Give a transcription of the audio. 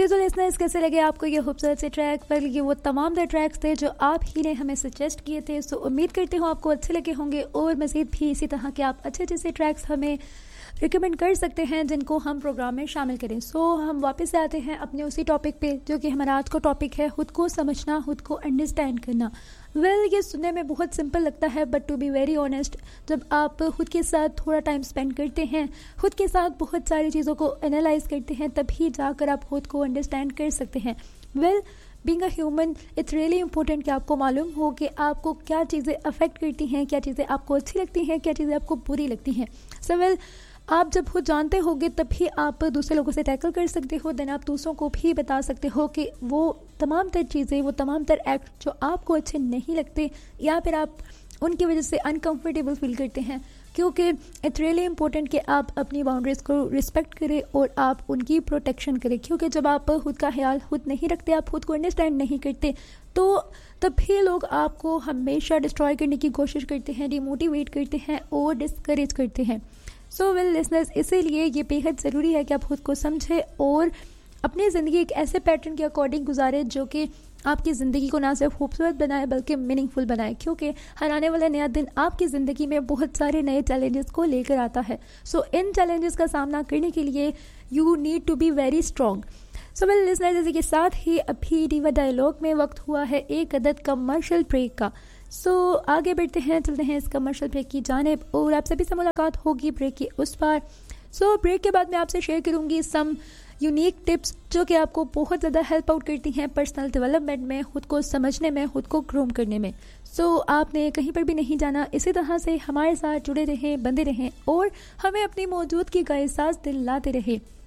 So listeners, कैसे लगे आपको ये खूबसूरत से ट्रैक? पर ये वो तमाम द ट्रैक्स थे जो आप ही ने हमें सजेस्ट किए थे। सो उम्मीद करती हूँ आपको अच्छे लगे होंगे और मज़ीद भी इसी तरह के आप अच्छे अच्छे से ट्रैक्स हमें रिकमेंड कर सकते हैं जिनको हम प्रोग्राम में शामिल करें। सो हम वापस से आते हैं अपने उसी टॉपिक पे जो कि हमारा आज का टॉपिक है, खुद को समझना, खुद को अंडरस्टैंड करना। ये सुनने में बहुत सिंपल लगता है, but to be very honest, जब आप खुद के साथ थोड़ा टाइम स्पेंड करते हैं, खुद के साथ बहुत सारी चीज़ों को एनालाइज करते हैं, तभी जाकर आप खुद को अंडरस्टैंड कर सकते हैं। Being a human, it's really important कि आपको मालूम हो कि आपको क्या चीज़ें अफेक्ट करती हैं, क्या चीज़ें आपको अच्छी लगती हैं, क्या चीज़ें आपको बुरी लगती हैं। आप जब खुद जानते होगे तभी आप दूसरे लोगों से टैकल कर सकते हो, देन आप दूसरों को भी बता सकते हो कि वो तमाम तर चीज़ें, वो तमाम तर एक्ट जो आपको अच्छे नहीं लगते या फिर आप उनकी वजह से अनकंफर्टेबल फील करते हैं, क्योंकि इट्स रियली इंपॉर्टेंट कि आप अपनी बाउंड्रीज़ को रिस्पेक्ट करें और आप उनकी प्रोटेक्शन करें। क्योंकि जब आप खुद का ख्याल खुद नहीं रखते, आप खुद को अंडरस्टैंड नहीं करते, तो तभी लोग आपको हमेशा डिस्ट्रॉय करने की कोशिश करते हैं, डिमोटिवेट करते हैं और डिस्करेज करते हैं। लिसनर्स, इसीलिए ये बेहद ज़रूरी है कि आप खुद को समझें और अपनी ज़िंदगी एक ऐसे पैटर्न के अकॉर्डिंग गुजारें जो कि आपकी ज़िंदगी को ना सिर्फ खूबसूरत बनाए बल्कि मीनिंगफुल बनाए। क्योंकि हर आने वाला नया दिन आपकी ज़िंदगी में बहुत सारे नए चैलेंजेस को लेकर आता है। इन चैलेंजेस का सामना करने के लिए you need to be very strong. Listeners, इसी के साथ ही अभी डीवा डायलॉग में वक्त हुआ है एक अदद कमर्शियल ब्रेक का। आगे बढ़ते हैं, चलते हैं इस कमर्शियल ब्रेक की जानिब और आप सभी से मुलाकात होगी ब्रेक के उस पार। ब्रेक के बाद मैं आपसे शेयर करूंगी सम यूनिक टिप्स जो कि आपको बहुत ज़्यादा हेल्प आउट करती हैं पर्सनल डेवलपमेंट में, खुद को समझने में, खुद को ग्रूम करने में। आपने कहीं पर भी नहीं जाना, इसी तरह से हमारे साथ जुड़े रहें, बंधे रहें और हमें अपनी मौजूदगी का एहसास दिलाते रहें।